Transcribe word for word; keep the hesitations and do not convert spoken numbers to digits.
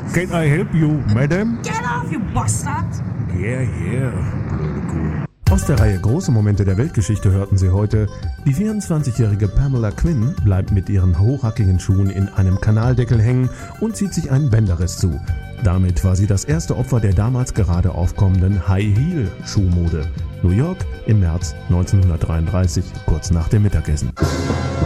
Can I help you, madam? Get off, you bastard! Yeah, yeah, blöde Kuh. Aus der Reihe Große Momente der Weltgeschichte hörten Sie heute: Die vierundzwanzigjährige Pamela Quinn bleibt mit ihren hochhackigen Schuhen in einem Kanaldeckel hängen und zieht sich einen Bänderriss zu. Damit war sie das erste Opfer der damals gerade aufkommenden High-Heel-Schuhmode. New York im März neunzehnhundertdreiunddreißig, kurz nach dem Mittagessen.